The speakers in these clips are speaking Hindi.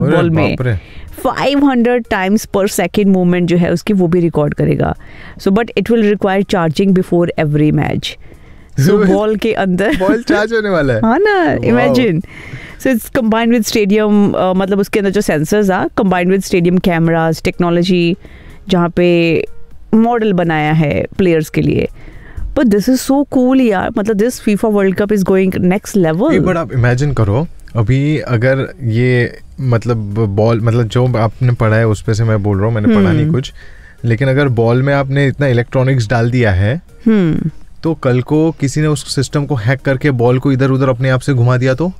बॉल में 500 टाइम्स पर सेकेंड मूवमेंट जो है उसकी वो भी रिकॉर्ड करेगा. So but it will require charging before every match. So ball के अंदर बॉल चार्ज होने वाला है. हाँ ना, imagine. So it's combined with stadium, मतलब उसके अंदर जो sensors uh combined with stadium cameras technology जहाँ पे मॉडल बनाया है प्लेयर्स के लिए. But this is so cool यार. मतलब this FIFA world cup is going next level. But आप इमेजिन करो अभी अगर ये मतलब बॉल, मतलब जो आपने पढ़ा है उस पे से मैं बोल रहा हूँ, मैंने पढ़ा नहीं कुछ, लेकिन अगर बॉल में आपने इतना इलेक्ट्रॉनिक्स डाल दिया है तो कल को किसी ने उस सिस्टम को हैक करके बॉल को इधर उधर अपने आप से घुमा दिया तो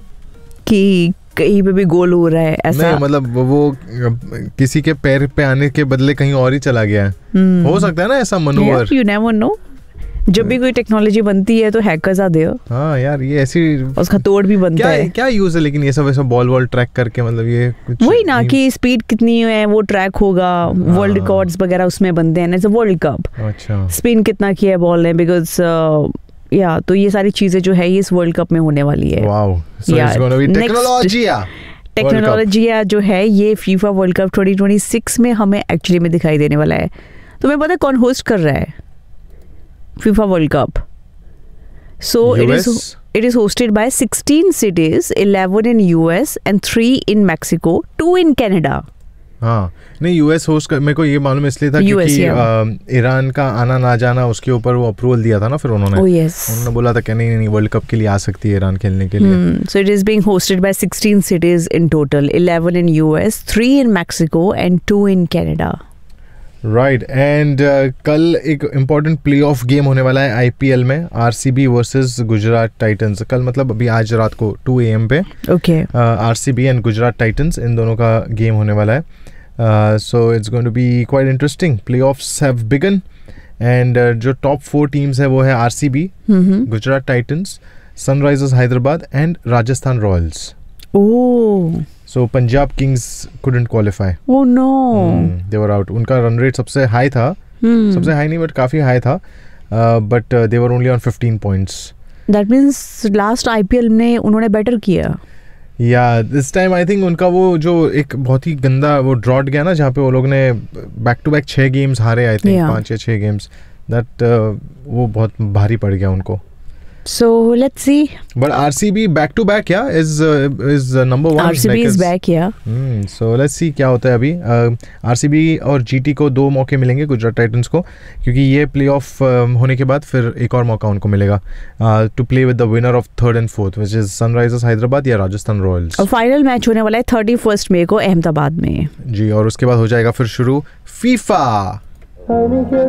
कि कहीं पे भी गोल हो रहा है ऐसा. नहीं, मतलब वो किसी के पैर पे आने के बदले कहीं और ही चला गया. हो सकता है ना ऐसा मनोवर. You never know. जब भी कोई टेक्नोलॉजी बनती है तो हैकर्स आते हैं. हाँ यार, ये ऐसी उसका तोड़ भी बनता है. क्या यूज है लेकिन ये सब ऐसा बॉल ट्रैक करके, मतलब ये कुछ वही ना कि स्पीड कितनी है वो ट्रैक होगा. वर्ल्ड रिकॉर्ड्स वगैरह उसमें बनते हैं. It's a world cup. अच्छा, स्पिन कितना किया है बॉल ने, बिकॉज या तो ये सारी चीजें जो है ये इस वर्ल्ड कप में होने वाली है. Wow, so it's gonna be technology जो है ये फीफा वर्ल्ड कप 2026 में हमें एक्चुअली में दिखाई देने वाला है. तुम्हें पता है कौन होस्ट कर रहा है FIFA World Cup? So it is hosted by 16 cities, 11 in US and 3 in Mexico, 2 in Canada. हाँ, नहीं यूएस होस्ट मेरे को ये मालूम इसलिए था क्योंकि ईरान का आना ना जाना उसके ऊपर वो अप्रूवल दिया था ना फिर उन्होंने. उन्होंने बोला था कि नहीं वर्ल्ड कप के लिए आ सकती है ईरान खेलने के लिए. So it is being hosted by 16 cities in total, 11 in US, 3 in Mexico and 2 in Canada. Right. And कल एक इम्पॉर्टेंट प्ले ऑफ गेम होने वाला है आईपीएल में, आरसीबी वर्सेस गुजरात टाइटंस. कल मतलब अभी आज रात को 2 AM पे आरसीबी एंड गुजरात टाइटंस इन दोनों का गेम होने वाला है. So it's going to be quite interesting. Play offs have begun and जो टॉप 4 टीम्स है वो है RCB, Gujarat Titans, Sunrisers Hyderabad and Rajasthan Royals. So Punjab Kings couldn't qualify. Oh no. They were out. उनका रन रेट सबसे हाई था. सबसे हाई नहीं बट काफी हाई था. But they were only on 15 points. That means last IPL में उन्होंने बेटर किया. Yeah, this time I think उनका वो जो एक बहुत ही गंदा वो ड्रॉट गया ना जहाँ पे वो लोग ने बैक टू बैक 6 गेम्स हारे, I think 5 या 6 गेम्स. That वो बहुत भारी पड़ गया उनको. So let's see. But RCB back to back, yeah, is number 1. RCB is back, yeah. So let's see क्या होता है अभी. RCB और GT को 2 मौके मिलेंगे गुजरात टाइटंस को, क्योंकि ये प्लेऑफ होने के बाद फिर एक और मौका उनको मिलेगा to play with the winner of 3rd and 4th, which is Sunrisers Hyderabad या राजस्थान रॉयल्स. और फाइनल मैच होने वाला है 31 मई को अहमदाबाद में. जी, और उसके बाद हो जाएगा फिर शुरू फीफा.